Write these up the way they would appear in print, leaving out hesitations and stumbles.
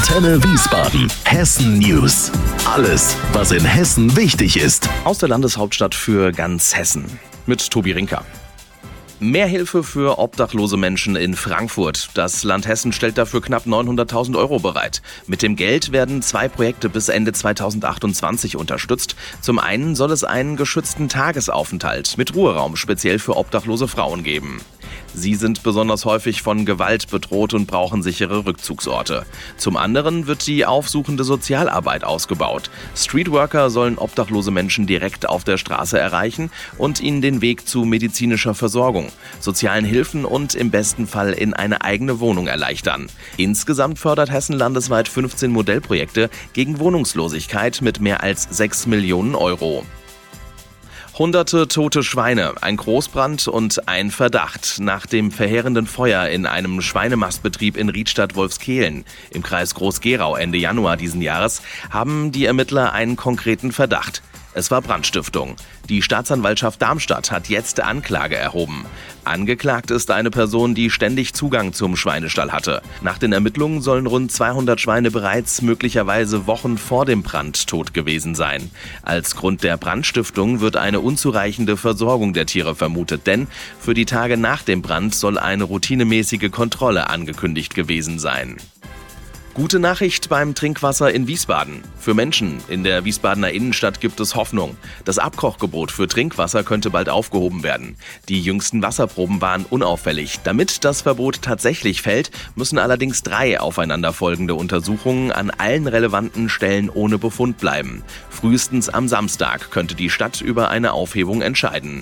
Antenne Wiesbaden, Hessen News. Alles, was in Hessen wichtig ist. Aus der Landeshauptstadt für ganz Hessen mit Tobi Rinker. Mehr Hilfe für obdachlose Menschen in Frankfurt. Das Land Hessen stellt dafür knapp 900.000 Euro bereit. Mit dem Geld werden 2 Projekte bis Ende 2028 unterstützt. Zum einen soll es einen geschützten Tagesaufenthalt mit Ruheraum speziell für obdachlose Frauen geben. Sie sind besonders häufig von Gewalt bedroht und brauchen sichere Rückzugsorte. Zum anderen wird die aufsuchende Sozialarbeit ausgebaut. Streetworker sollen obdachlose Menschen direkt auf der Straße erreichen und ihnen den Weg zu medizinischer Versorgung, sozialen Hilfen und im besten Fall in eine eigene Wohnung erleichtern. Insgesamt fördert Hessen landesweit 15 Modellprojekte gegen Wohnungslosigkeit mit mehr als 6 Millionen Euro. Hunderte tote Schweine, ein Großbrand und ein Verdacht. Nach dem verheerenden Feuer in einem Schweinemastbetrieb in Riedstadt-Wolfskehlen im Kreis Groß-Gerau Ende Januar diesen Jahres haben die Ermittler einen konkreten Verdacht. Es war Brandstiftung. Die Staatsanwaltschaft Darmstadt hat jetzt Anklage erhoben. Angeklagt ist eine Person, die ständig Zugang zum Schweinestall hatte. Nach den Ermittlungen sollen rund 200 Schweine bereits möglicherweise Wochen vor dem Brand tot gewesen sein. Als Grund der Brandstiftung wird eine unzureichende Versorgung der Tiere vermutet, denn für die Tage nach dem Brand soll eine routinemäßige Kontrolle angekündigt gewesen sein. Gute Nachricht beim Trinkwasser in Wiesbaden. Für Menschen in der Wiesbadener Innenstadt gibt es Hoffnung. Das Abkochgebot für Trinkwasser könnte bald aufgehoben werden. Die jüngsten Wasserproben waren unauffällig. Damit das Verbot tatsächlich fällt, müssen allerdings 3 aufeinanderfolgende Untersuchungen an allen relevanten Stellen ohne Befund bleiben. Frühestens am Samstag könnte die Stadt über eine Aufhebung entscheiden.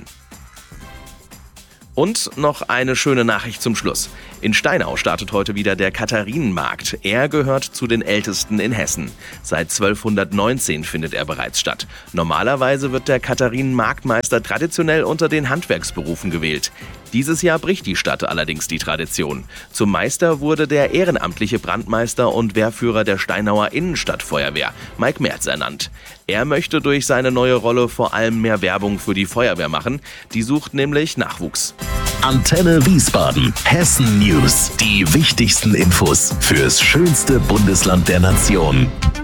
Und noch eine schöne Nachricht zum Schluss. In Steinau startet heute wieder der Katharinenmarkt. Er gehört zu den ältesten in Hessen. Seit 1219 findet er bereits statt. Normalerweise wird der Katharinenmarktmeister traditionell unter den Handwerksberufen gewählt. Dieses Jahr bricht die Stadt allerdings die Tradition. Zum Meister wurde der ehrenamtliche Brandmeister und Wehrführer der Steinauer Innenstadtfeuerwehr, Mike Merz, ernannt. Er möchte durch seine neue Rolle vor allem mehr Werbung für die Feuerwehr machen. Die sucht nämlich Nachwuchs. Antenne Wiesbaden, Hessen News. Die wichtigsten Infos fürs schönste Bundesland der Nation.